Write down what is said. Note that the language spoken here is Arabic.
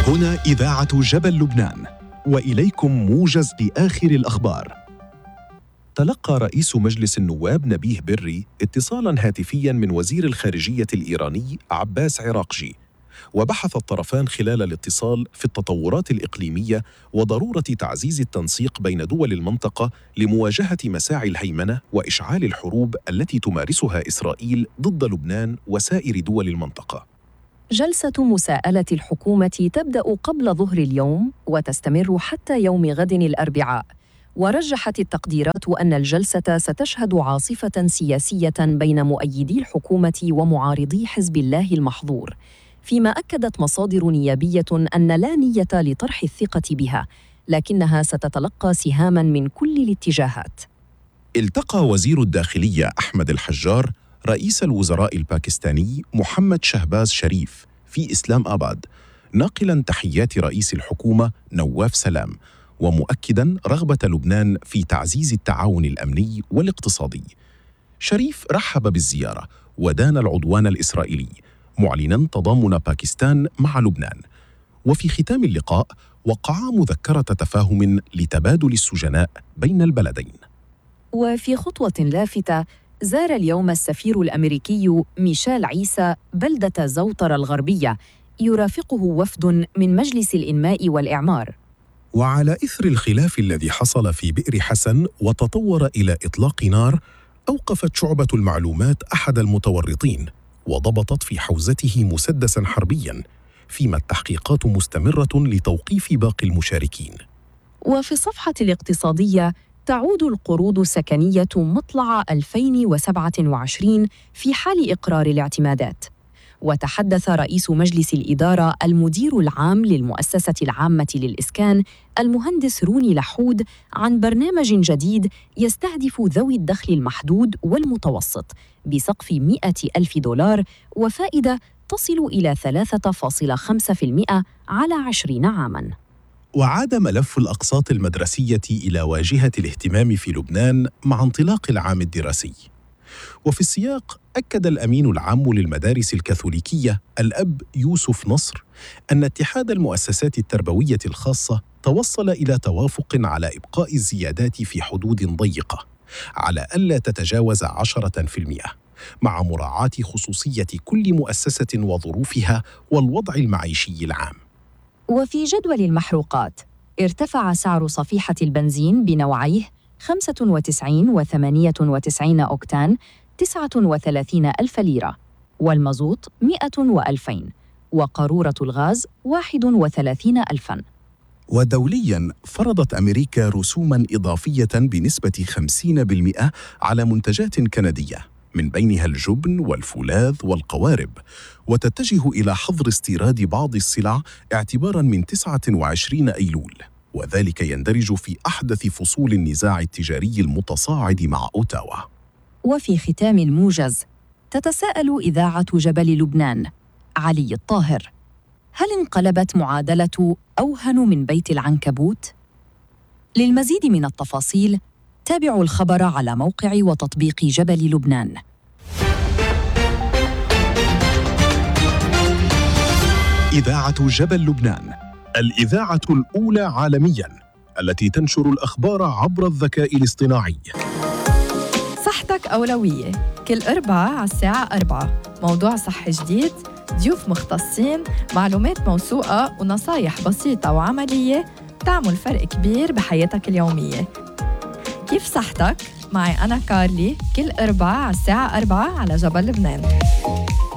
هنا إذاعة جبل لبنان، وإليكم موجز لآخر الأخبار. تلقى رئيس مجلس النواب نبيه بري اتصالاً هاتفياً من وزير الخارجية الإيراني عباس عراقجي، وبحث الطرفان خلال الاتصال في التطورات الإقليمية وضرورة تعزيز التنسيق بين دول المنطقة لمواجهة مساعي الهيمنة وإشعال الحروب التي تمارسها إسرائيل ضد لبنان وسائر دول المنطقة. جلسة مساءلة الحكومة تبدأ قبل ظهر اليوم وتستمر حتى يوم غد الأربعاء، ورجحت التقديرات أن الجلسة ستشهد عاصفة سياسية بين مؤيدي الحكومة ومعارضي حزب الله المحظور، فيما أكدت مصادر نيابية أن لا نية لطرح الثقة بها، لكنها ستتلقى سهاماً من كل الاتجاهات. التقى وزير الداخلية أحمد الحجار رئيس الوزراء الباكستاني محمد شهباز شريف في إسلام آباد، ناقلاً تحيات رئيس الحكومة نواف سلام، ومؤكداً رغبة لبنان في تعزيز التعاون الأمني والاقتصادي. شريف رحب بالزيارة ودان العدوان الإسرائيلي، معلناً تضامن باكستان مع لبنان. وفي ختام اللقاء وقعا مذكرة تفاهم لتبادل السجناء بين البلدين. وفي خطوة لافتة، زار اليوم السفير الأمريكي ميشيل عيسى بلدة زوطر الغربية، يرافقه وفد من مجلس الإنماء والإعمار. وعلى إثر الخلاف الذي حصل في بئر حسن وتطور إلى إطلاق نار، أوقفت شعبة المعلومات أحد المتورطين وضبطت في حوزته مسدساً حربياً، فيما التحقيقات مستمرة لتوقيف باقي المشاركين. وفي الصفحة الاقتصادية، تعود القروض السكنية مطلع 2027 في حال إقرار الاعتمادات. وتحدث رئيس مجلس الإدارة المدير العام للمؤسسة العامة للإسكان المهندس روني لحود عن برنامج جديد يستهدف ذوي الدخل المحدود والمتوسط بسقف $100,000 وفائدة تصل إلى 3.5% على 20 عاماً. وعاد ملف الأقساط المدرسية إلى واجهة الاهتمام في لبنان مع انطلاق العام الدراسي. وفي السياق، أكد الأمين العام للمدارس الكاثوليكية الأب يوسف نصر أن اتحاد المؤسسات التربوية الخاصة توصل إلى توافق على إبقاء الزيادات في حدود ضيقة على ألا تتجاوز 10%، مع مراعاة خصوصية كل مؤسسة وظروفها والوضع المعيشي العام. وفي جدول المحروقات، ارتفع سعر صفيحة البنزين بنوعيه 95 و98 أوكتان 39,000 ليرة، والمازوت 100 و2000، وقارورة الغاز 31,000. ودولياً، فرضت أمريكا رسوماً إضافية بنسبة 50% على منتجات كندية، من بينها الجبن والفولاذ والقوارب، وتتجه إلى حظر استيراد بعض السلع اعتباراً من 29 أيلول، وذلك يندرج في أحدث فصول النزاع التجاري المتصاعد مع أوتاوا. وفي ختام الموجز، تتساءل إذاعة جبل لبنان علي الطاهر: هل انقلبت معادلة أوهن من بيت العنكبوت؟ للمزيد من التفاصيل تابعوا الخبر على موقع وتطبيق جبل لبنان. إذاعة جبل لبنان، الإذاعة الأولى عالمياً التي تنشر الأخبار عبر الذكاء الاصطناعي. صحتك أولوية، كل أربعاء على الساعة 4، موضوع صحي جديد، ضيوف مختصين، معلومات موثوقة ونصايح بسيطة وعملية تعمل فرق كبير بحياتك اليومية. كيف صحتك؟ معي أنا كارلي، كل أربعاء على الساعة 4 على جبل لبنان.